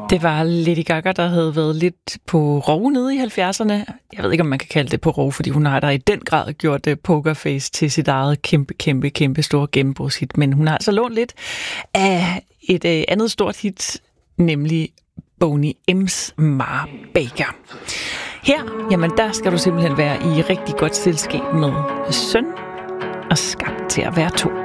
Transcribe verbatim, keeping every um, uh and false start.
Det var Lady Gaga, der havde været lidt på rov nede i halvfjerdserne. Jeg ved ikke, om man kan kalde det på rov, fordi hun har da i den grad gjort Pokerface til sit eget kæmpe, kæmpe, kæmpe store gennembrudshit. Men hun har altså lånt lidt af et øh, andet stort hit, nemlig Boney M's Ma Baker. Her, jamen der skal du simpelthen være i rigtig godt selskab med søn og skabt til at være to.